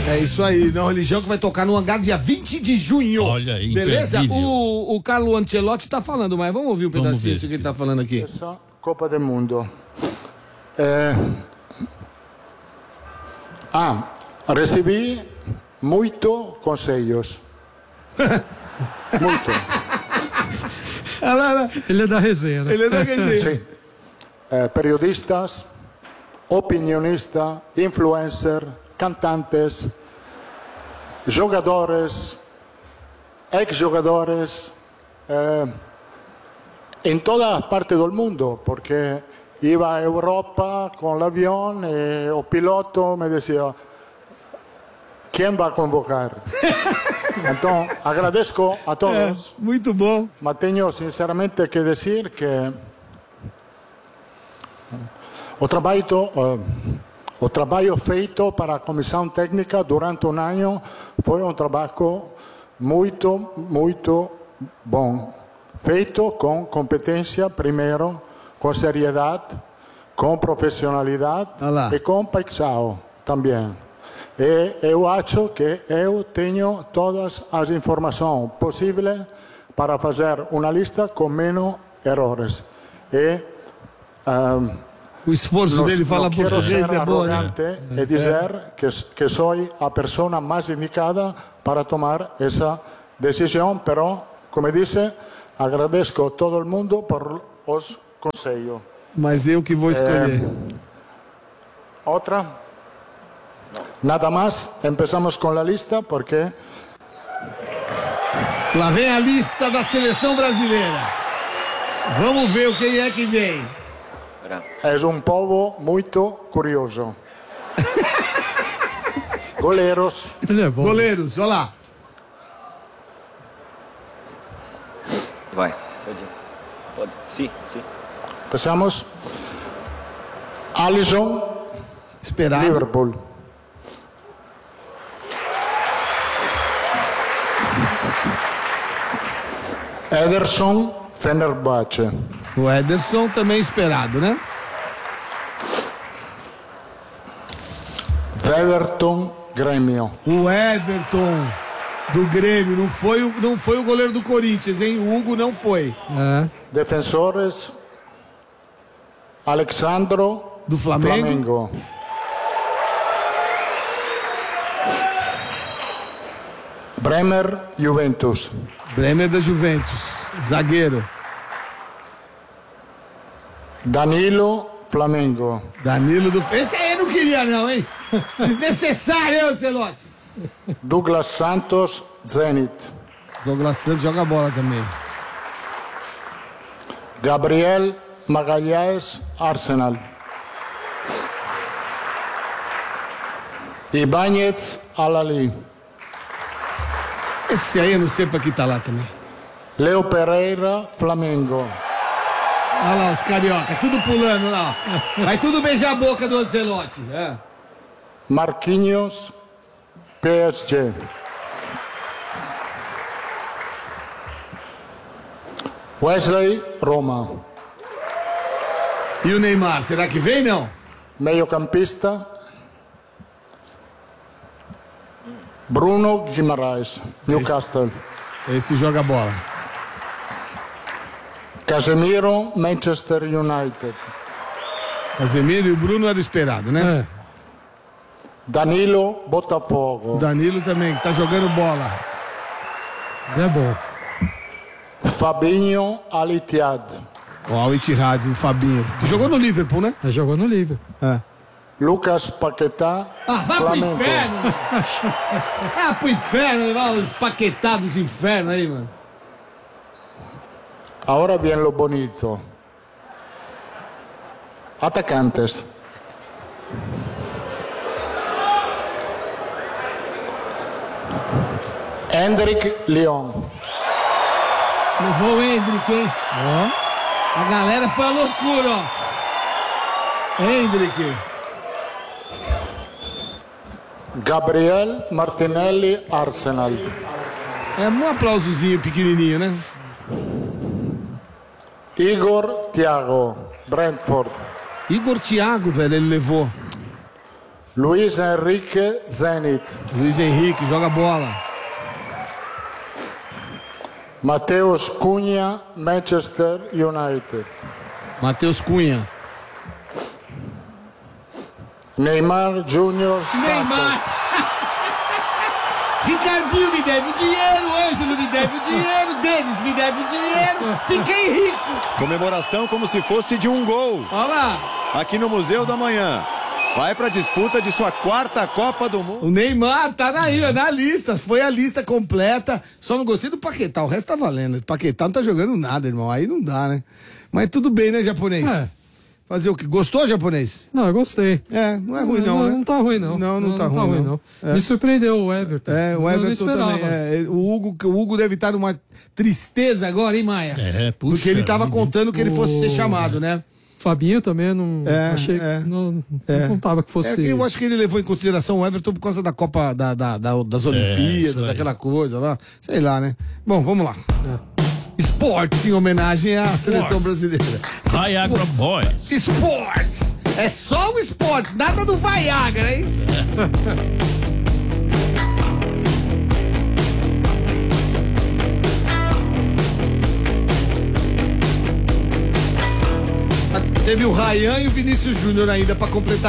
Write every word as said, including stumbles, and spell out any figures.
É isso aí, não religião que vai tocar no hangar dia vinte de junho. Olha aí, beleza? O, o Carlo Ancelotti tá falando, mas vamos ouvir um Vamos pedacinho ver. do que ele tá falando aqui. Essa Copa do Mundo. É... Ah, recebi muito conselhos. Muito. Ele é da resenha, né? Ele é da resenha. Sim. É, periodistas, opinionistas, influencers, cantantes, jogadores, ex-jogadores, eh, en todas partes del mundo, porque iba a Europa con el avión y el piloto me decía, ¿quién va a convocar? Entonces, agradezco a todos. É, muito bom. Mas tenho sinceramente que dizer que o trabalho, uh, o trabalho feito para a comissão técnica durante um ano foi um trabalho muito, muito bom. Feito com competência, primeiro, com seriedade, com profissionalidade e com paixão também. E eu acho que eu tenho todas as informações possíveis para fazer uma lista com menos erros. E um, o esforço não, dele falar português é bom, né? E dizer é. que, que sou a pessoa mais indicada para tomar essa decisão, pero, como disse, agradeço a todo mundo por os conselhos. Mas eu que vou escolher. É, outra? Nada mais, começamos com a lista, porque... Lá vem a lista da seleção brasileira. Vamos ver o que é que vem. É um povo muito curioso. Goleiros. É bom. Goleiros, olha lá. Vai, pode ir. Pode. Sim, sim. Passamos. Alisson. Esperado. Liverpool. Ederson, Fenerbahçe. O Ederson também esperado, né? Everton, Grêmio. O Everton do Grêmio, não foi, o, não foi o goleiro do Corinthians, hein? O Hugo não foi. É. Defensores, Alexandro, do Flamengo. Flamengo. Bremer, Juventus. Bremer da Juventus, zagueiro. Danilo, Flamengo. Danilo do... Esse aí eu não queria não, hein? Desnecessário, hein, Ancelotti? Douglas Santos, Zenit. Douglas Santos joga bola também. Gabriel Magalhães, Arsenal. Ibáñez, Al-Ahly. Esse aí eu não sei pra que tá lá também. Leo Pereira, Flamengo. Olha lá os carioca, tudo pulando lá. Vai tudo beijar a boca do Ancelotti. É. Marquinhos, P S G. Wesley, Roma. E o Neymar, será que vem não? Meio campista, Bruno Guimarães, Newcastle. Esse, esse joga bola. Casemiro, Manchester United. Casemiro e o Bruno era esperado, né? É. Danilo, Botafogo. O Danilo também, que tá jogando bola. É bom. Fabinho, Al Ittihad. Ó, o Al Ittihad, o Fabinho. Que jogou no Liverpool, né? Ele jogou no Liverpool. É. Lucas Paquetá, Ah, vai Flamengo. pro inferno! Ah, pro inferno, levar os paquetados dos infernos aí, mano. Ahora bien lo bonito. Atacantes. Hendrik Leon. Levou o Hendrick, hein? Ó. A galera foi a loucura, ó. Hendrick. Gabriel Martinelli, Arsenal. É um aplausozinho pequenininho, né? Igor Thiago, Brentford. Igor Thiago, velho, ele levou. Luiz Henrique, Zenit. Luiz Henrique, joga bola. Mateus Cunha, Manchester United. Matheus Cunha. Neymar Júnior, Neymar. Ricardinho me deve o dinheiro, Ângelo me deve o dinheiro, Denis me deve o dinheiro, fiquei rico. Comemoração como se fosse de um gol. Olha lá. Aqui no Museu da Manhã. Vai pra disputa de sua quarta Copa do Mundo. O Neymar tá aí, ó, na lista, foi a lista completa. Só não gostei do Paquetá, o resto tá valendo. O Paquetá não tá jogando nada, irmão, aí não dá, né? Mas tudo bem, né, japonês? É. Fazer o que? Gostou, japonês? Não, eu gostei. É, não é ruim não, não, né? não tá ruim, não. Não, não, tá, ruim, não. não. Me surpreendeu o Everton. É, o Eu não Everton esperava. também. É, o, Hugo, o Hugo deve estar numa tristeza agora, hein, Maia? É, puxa Porque ele tava vida. contando que ele fosse ser O- chamado, né? Fabinho também, não É, achei é. não, É. não contava que É, fosse. que eu acho que ele levou em consideração o Everton por causa da Copa da, da- da- das Olimpíadas, isso aí. aquela coisa lá. Sei lá, né? Bom, vamos lá. Esportes em homenagem à seleção brasileira. Viagra Boys. Esportes! É só o esportes, nada do Viagra, hein? Teve o Ryan e o Vinícius Júnior ainda pra completar.